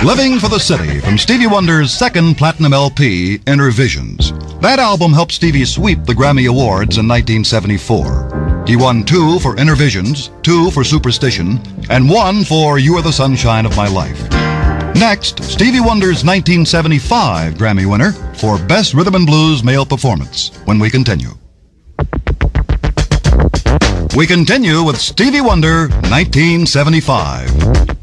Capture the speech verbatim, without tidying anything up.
Living for the City from Stevie Wonder's second platinum L P, Inner Visions. That album helped Stevie sweep the Grammy Awards in nineteen seventy-four. He won two for Inner Visions, two for Superstition, and one for You Are the Sunshine of My Life. Next, Stevie Wonder's nineteen seventy-five Grammy winner for Best Rhythm and Blues Male Performance, when we continue. We continue with Stevie Wonder, nineteen seventy-five.